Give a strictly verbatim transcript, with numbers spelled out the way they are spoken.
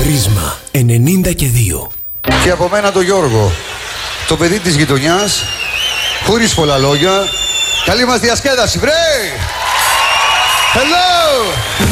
Ρίσμα ενενήντα και δύο. Και από μένα το Γιώργο, το παιδί της γειτονιάς, χωρίς πολλά λόγια. Καλή μας διασκέδαση, βρε! Hello!